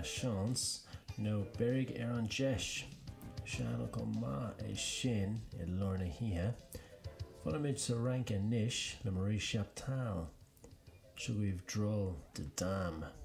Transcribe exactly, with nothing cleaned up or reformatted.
chance nó berig ar an deis. Sean go má é sin I lorna hithe. Fulamid sa rank a nish le Marie Chaptal. Sugaibh drol de dam.